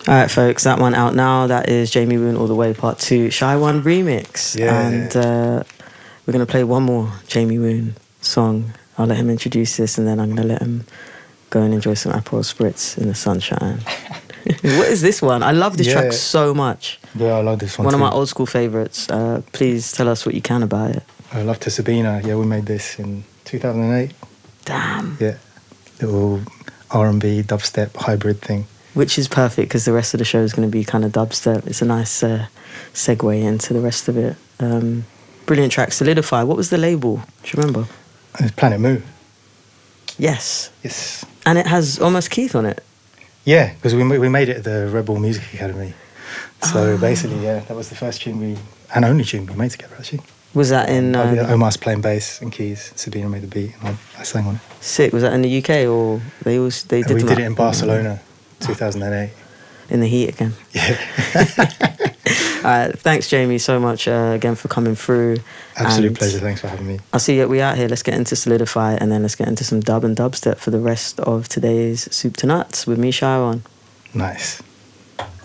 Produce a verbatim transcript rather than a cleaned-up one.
All right, folks, that one out now. That is Jamie Woon All the Way Part two, Shy One remix. Yeah. And uh, we're going to play one more Jamie Woon song. I'll let him introduce this and then I'm going to let him go and enjoy some Aperol Spritz in the sunshine. What is this one? I love this Yeah. track so much. Yeah, I love this one One too. of my old school favourites. Uh, please tell us what you can about it. I love to Sabina. Yeah, we made this in two thousand eight. Damn. Yeah. Little R and B, dubstep, hybrid thing. Which is perfect because the rest of the show is going to be kind of dubstep. It's a nice uh, segue into the rest of it. Um, brilliant track. Solidify. What was the label? Do you remember? It's Planet Moo. Yes. Yes. And it has almost Keith on it. Yeah, because we we made it at the Rebel Music Academy. So Oh. basically, yeah, that was the first tune we, and only tune we made together actually. Was that in... Uh, Uh, Omar's playing bass and keys. Sabina made the beat, and I, I sang on it. sick. Was that in the U K or they always they And did we them did up- it in Barcelona, two thousand eight. in the heat again? Yeah. All right, thanks, Jamie, so much uh, again for coming through. Absolute And pleasure. Thanks for having me. I'll see you. We out here. Let's get into Solidify and then let's get into some dub and dubstep for the rest of today's Soup to Nuts with me, Shy One. Nice.